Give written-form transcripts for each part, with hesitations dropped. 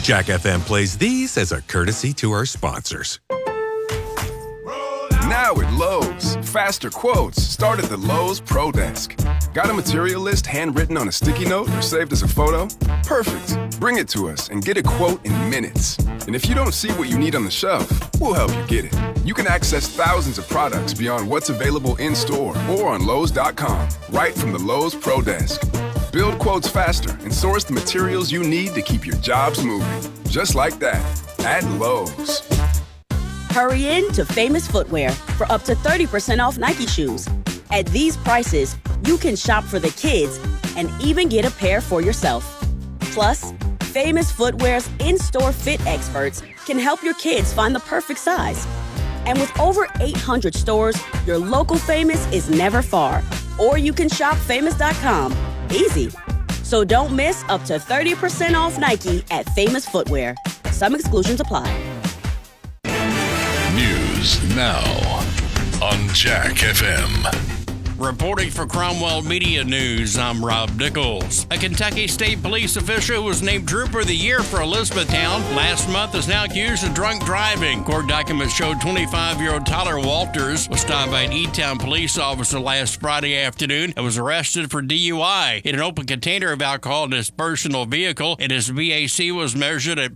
Jack FM plays these as a courtesy to our sponsors. Now at Lowe's, faster quotes start at the Lowe's Pro Desk. Got a material list handwritten on a sticky note or saved as a photo? Perfect. Bring it to us and get a quote in minutes. And if you don't see what you need on the shelf, we'll help you get it. You can access thousands of products beyond what's available in-store or on Lowe's.com, right from the Lowe's Pro Desk. Build quotes faster and source the materials you need to keep your jobs moving. Just like that, at Lowe's. Hurry in to Famous Footwear for up to 30% off Nike shoes. At these prices, you can shop for the kids and even get a pair for yourself. Plus, Famous Footwear's in-store fit experts can help your kids find the perfect size. And with over 800 stores, your local Famous is never far. Or you can shop famous.com. Easy. So don't miss up to 30% off Nike at Famous Footwear. Some exclusions apply. News now on Jack FM. Reporting for Cromwell Media News, I'm Rob Nichols. A Kentucky State Police official who was named Trooper of the Year for Elizabethtown last month is now accused of drunk driving. Court documents showed 25-year-old Tyler Walters was stopped by an E-Town police officer last Friday afternoon and was arrested for DUI. In an open container of alcohol in his personal vehicle, and his VAC was measured at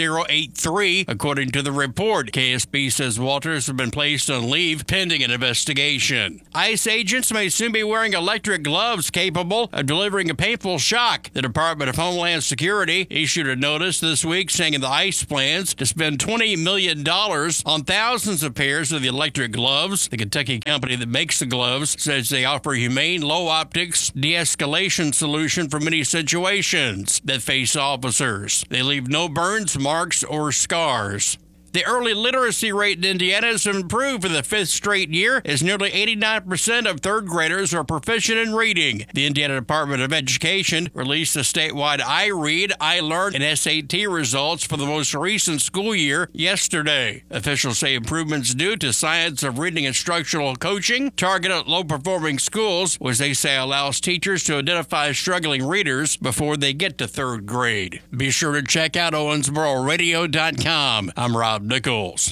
.083, according to the report. KSB says Walters has been placed on leave pending an investigation. ICE agents may soon be wearing electric gloves capable of delivering a painful shock. The Department of Homeland Security issued a notice this week saying the ICE plans to spend $20 million on thousands of pairs of the electric gloves. The Kentucky company that makes the gloves says they offer humane, low optics, de-escalation solution for many situations that face officers. They leave no burns, marks, or scars. The early literacy rate in Indiana has improved for the fifth straight year, as nearly 89% of third graders are proficient in reading. The Indiana Department of Education released the statewide iRead, iLearn, and SAT results for the most recent school year yesterday. Officials say improvements due to science of reading instructional coaching targeted at low-performing schools, which they say allows teachers to identify struggling readers before they get to third grade. Be sure to check out OwensboroRadio.com. I'm Rob Nichols.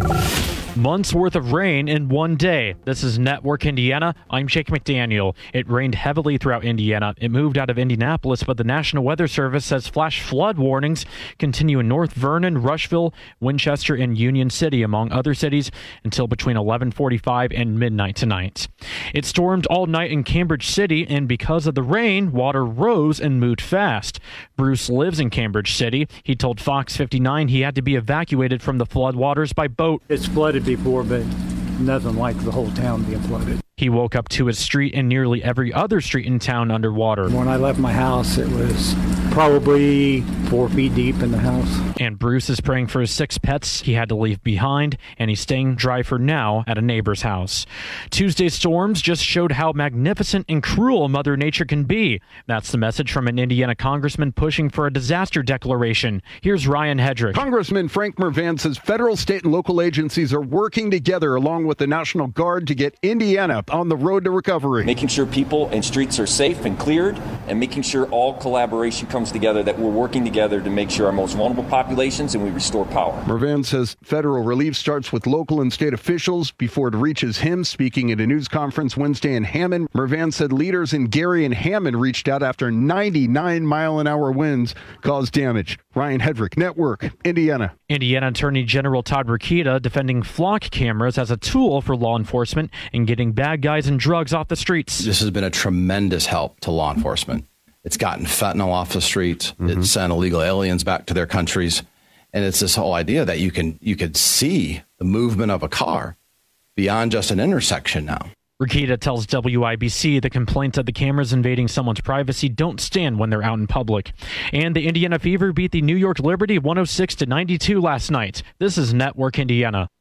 Months worth of rain in one day. This is Network Indiana. I'm Jake McDaniel. It rained heavily throughout Indiana. It moved out of Indianapolis, but the National Weather Service says flash flood warnings continue in North Vernon, Rushville, Winchester, and Union City, among other cities, until between 11:45 and midnight tonight. It stormed all night in Cambridge City, and because of the rain, water rose and moved fast. Bruce lives in Cambridge City. He told Fox 59 he had to be evacuated from the floodwaters by boat. It's flooded before, but nothing like the whole town being flooded. He woke up to his street and nearly every other street in town underwater. When I left my house, it was probably 4 feet deep in the house. And Bruce is praying for his 6 pets he had to leave behind, and he's staying dry for now at a neighbor's house. Tuesday's storms just showed how magnificent and cruel Mother Nature can be. That's the message from an Indiana congressman pushing for a disaster declaration. Here's Ryan Hedrick. Congressman Frank Mervan says federal, state, and local agencies are working together along with the National Guard to get Indiana on the road to recovery. Making sure people and streets are safe and cleared, and making sure all collaboration comes together, that we're working together to make sure our most vulnerable populations and we restore power. Mervan says federal relief starts with local and state officials before it reaches him. Speaking at a news conference Wednesday in Hammond, Mervan said leaders in Gary and Hammond reached out after 99-mile-an-hour winds caused damage. Ryan Hedrick, Network, Indiana. Indiana Attorney General Todd Rokita defending flock cameras as a tool for law enforcement in getting bad guys and drugs off the streets. This has been a tremendous help to law enforcement. It's gotten fentanyl off the streets. It's sent illegal aliens back to their countries. And it's this whole idea that you could see the movement of a car beyond just an intersection now. Rokita tells WIBC the complaints of the cameras invading someone's privacy don't stand when they're out in public. And the Indiana Fever beat the New York Liberty 106-92 last night. This is Network Indiana.